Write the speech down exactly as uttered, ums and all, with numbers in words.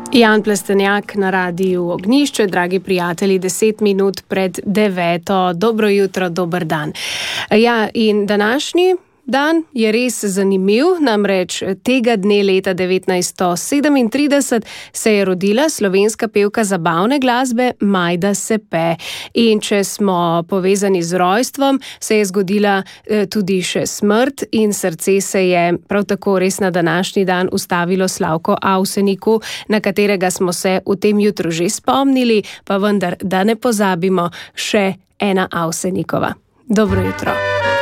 Jan Plestenjak na Radiu Ognjišče, dragi prijatelji, deset minut pred deveto. Dobro jutro, dober dan. Ja, in današnji dan je res zanimiv, namreč tega dne leta devetnajststo sedemintrideset se je rodila slovenska pevka zabavne glasbe Majda Sepe. In če smo povezani z rojstvom, se je zgodila tudi še smrt in srce se je prav tako res na današnji dan ustavilo Slavko Avseniku, na katerega smo se v tem jutru že spomnili, pa vendar, da ne pozabimo, še ena Avsenikova. Dobro jutro.